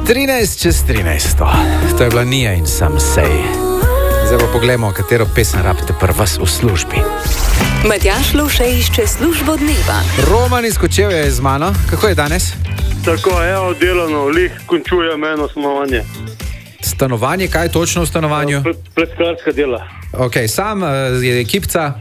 13:13. To je bila Nia in Sam Sej. Zdaj pa pogledamo, katero pesem rabite pri vas v službi. Matjaž Lovše išče službo dneva. Roman iz Kočevja je z mano. Kako je danes? Tako, evo, delano, lih končujem eno stanovanje. Stanovanje, kaj točno v stanovanju? Pleskarska dela. Ok, sam je ekipca?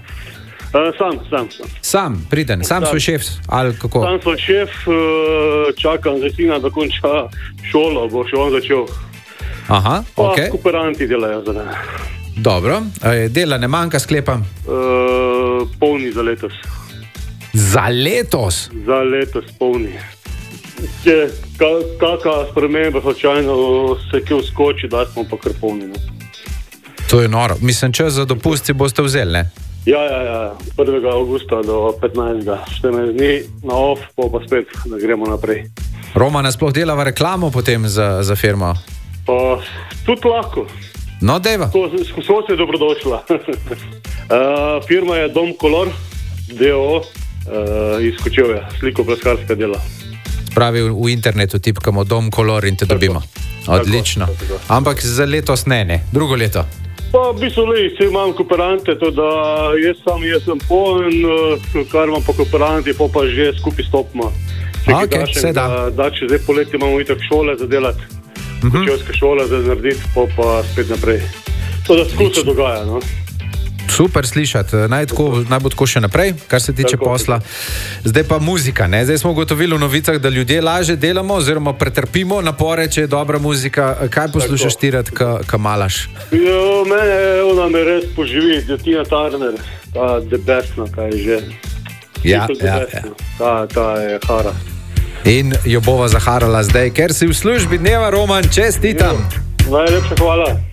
Sam, priden, sam svoj šef, ali kako? Sam svoj šef, čakam za sina, da konča šolo, bo še on začel. Aha, ok. Pa kooperanti delajo za ne. Dobro, dela ne manjka, sklepam? Polni za letos. Za letos? Za letos polni. Če kakva sprememba slučajno se kje vskoči, da smo pa kar polni. Ne? To je noro. Mislim, čas za dopusti boste vzeli, ne? Ja. 1. augusta do 15. 14 dni na off, pa spet, da gremo naprej. Romana sploh dela v reklamo potem za firmo? Pa tudi lahko. No, deva. So se dobrodošla. Firma je Dom Color, D.O. Iz Kočevja, sliko-pleskarska dela. Pravi, v internetu tipkamo Dom Color in te dobimo. Odlično. Tako. Ampak za letos ne, drugo leto. Pa v bistvu vse imam kooperante, to da jaz sem poln, kar imam pa kooperanti, pa že skupaj stopimo. Ok, se da. Da če zdaj poleti imamo itak šole za delati, kočevske šole za narediti, pa spet naprej. To da skozi se dogaja, no. Super slišati, naj bo tako še naprej, kar se tiče posla. Zdaj pa muzika, ne? Zdaj smo ugotovili v novicah, da ljudje laže delamo oziroma pretrpimo napore, če je dobra muzika. Kaj poslušaš ti rad, ka malaš? Mene, ona me res poživi, Tina Turner, ta debesna, kaj je že. Ja. Ta je hara. In jo bova zaharala zdaj, ker si v službi dneva, Roman, čestitam. Najlepša hvala.